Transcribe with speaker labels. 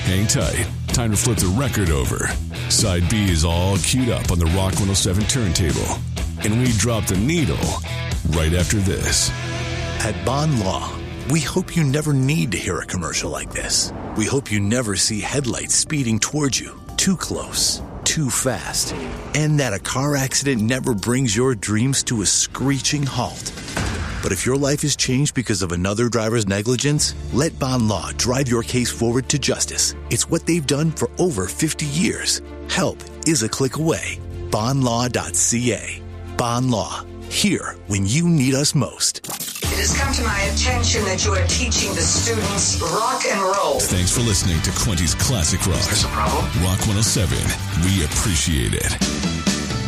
Speaker 1: Hang tight. Time to flip the record over. Side B is all queued up on the Rock 107 turntable. And we drop the needle right after this.
Speaker 2: At Bond Law, we hope you never need to hear a commercial like this. We hope you never see headlights speeding towards you, too close, too fast, and that a car accident never brings your dreams to a screeching halt. But if your life is changed because of another driver's negligence, let Bond Law drive your case forward to justice. It's what they've done for over 50 years. Help is a click away. Bondlaw.ca. Bond Law. Here when you need us most.
Speaker 3: It has come to my attention that you are teaching the students rock and roll.
Speaker 1: Thanks for listening to Quinty's Classic Rock.
Speaker 4: Is this a problem?
Speaker 1: Rock 107. We appreciate it.